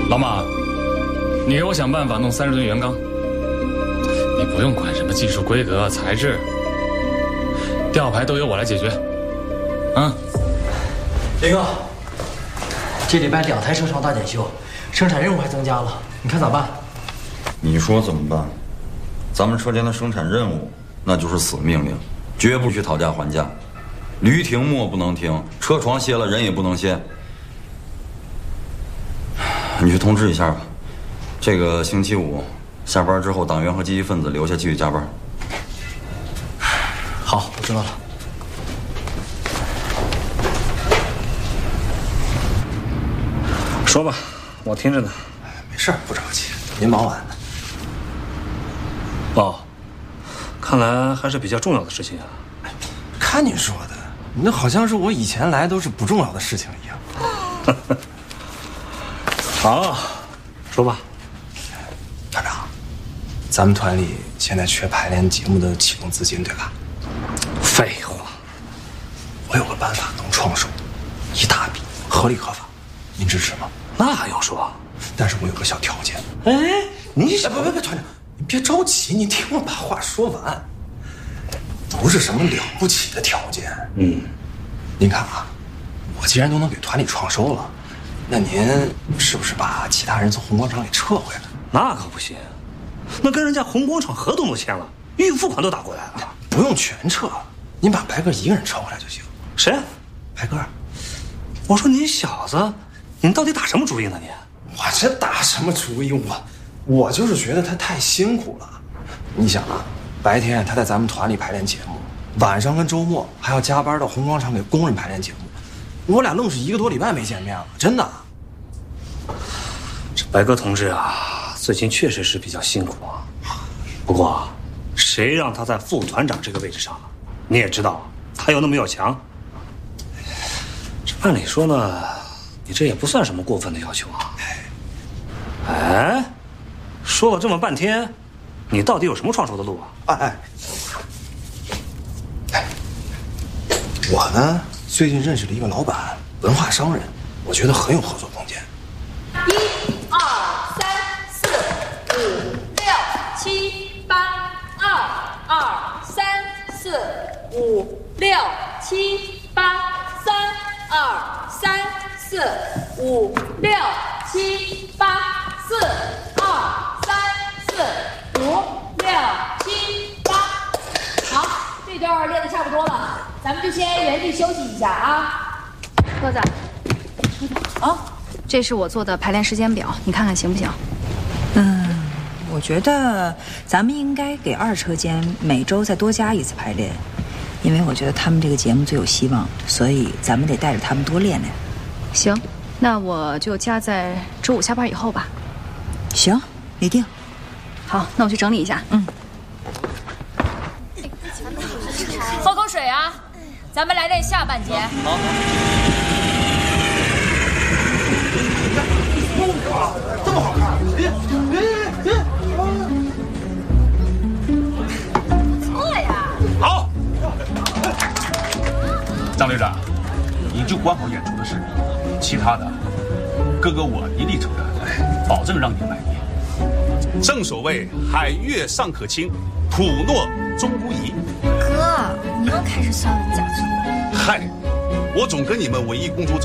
老马，你给我想办法弄30吨原钢。你不用管什么技术规格、材质，吊牌都由我来解决。 林哥，这礼拜2台车厂大检修，生产任务还增加了，你看咋办？ 你说怎么办？咱们车间的生产任务那就是死命令，绝不许讨价还价。驴停磨不能停，车床卸了人也不能歇。你去通知一下吧，这个星期5下班之后，党员和积极分子留下继续加班。 好，我知道了。 说吧，我听着呢。 没事，不着急，您忙完呢。 哦，看来还是比较重要的事情啊。 看你说的，那好像是我以前来都是不重要的事情一样。 好，说吧。 团长，咱们团里现在缺排练节目的启动资金，对吧？ 废话， 我有个办法能创收，一大笔，合理合法，您支持吗？ 那还用说？ 但是我有个小条件。 哎，你想…… 别，团长，你别着急，你听我把话说完。不是什么了不起的条件。您看啊，我既然都能给团里创收了，那您是不是把其他人从红光厂给撤回来？ 那可不行，那跟人家红光厂合同都签了，预付款都打过来了。 不用全撤，您把白鸽一个人撤回来就行。 谁？ 白鸽。 我说你小子，你到底打什么主意呢你？ 我这打什么主意？我就是觉得他太辛苦了。你想啊，白天他在咱们团里排练节目，晚上跟周末还要加班到红光厂给工人排练节目，我俩愣是1个多礼拜没见面了，真的。 这白鸽同志啊，最近确实是比较辛苦啊。不过，谁让他在副团长这个位置上了？你也知道，他又那么要强。这按理说呢，你这也不算什么过分的要求啊。哎，说了这么半天，你到底有什么创收的路啊？ 我呢最近认识了一个老板，文化商人，我觉得很有合作空间。 1、2、3、4、5、6、7、8、2、3、4、5、6、7、8、3、2、3、4、5、6、7、8、4、2、3、4、5、6、7、8。好，这段练得差不多了，咱们就先原地休息一下啊。 鸽子，这是我做的排练时间表，你看看行不行？ 我觉得咱们应该给2车间每周再多加1次排练，因为我觉得他们这个节目最有希望，所以咱们得带着他们多练练。 行，那我就加在周5下班以后吧。 行，你定。 好，那我去整理一下。 喝口水啊，咱们来练下半节。好。 这么好看， 不错呀。 好，张队长，你就管好演出的事，其他的，哥哥我一力承担，保证让你满意。正所谓海月尚可亲，土诺终无疑。 哥，你又开始酸人家去了。 嗨，我总跟你们文艺工作者